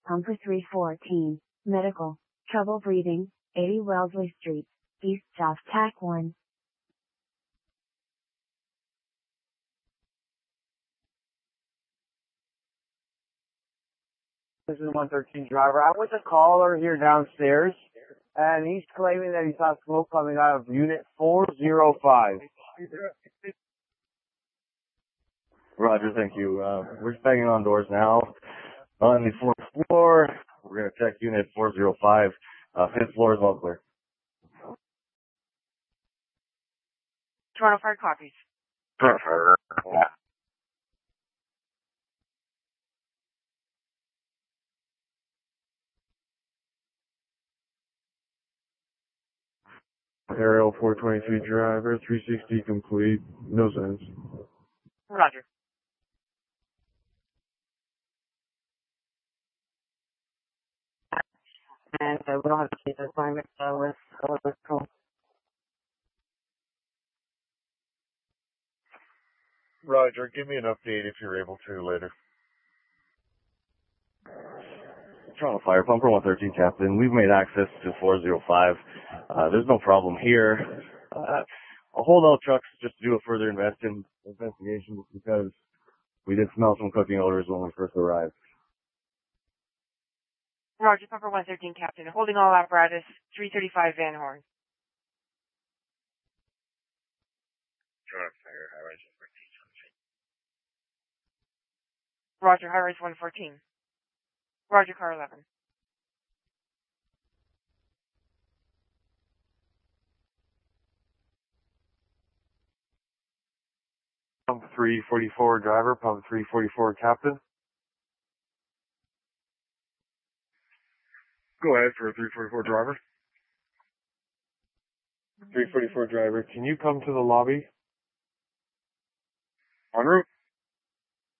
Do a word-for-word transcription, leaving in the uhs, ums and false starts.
Pumper three fourteen, medical, trouble breathing, eighty Wellesley Street, East South T A C one. This is one thirteen driver. I'm with a caller here downstairs, and he's claiming that he saw smoke coming out of unit four oh five. Roger, thank you. Uh, we're just banging on doors now on the fourth floor. We're going to check unit four oh five. Uh, fifth floor is all clear. Toronto Fire copies. Perfect. Aerial four twenty-three driver, three sixty complete, no signs. Roger. And uh, we don't have to take the assignment uh, with uh, with control. Roger, give me an update if you're able to later. Toronto Fire, Pumper one thirteen, Captain. We've made access to four oh five. Uh, there's no problem here. Uh, I'll hold out trucks just to do a further invest in, investigation because we did smell some cooking odors when we first arrived. Roger, Pumper one thirteen, Captain. Holding all apparatus, three thirty-five Van Horn. Toronto Fire, high rise one fourteen. Roger, high rise one fourteen. Roger, car eleven. Pump three forty-four driver, pump three forty-four captain. Go ahead for a three forty-four driver. three forty-four driver, can you come to the lobby? En route.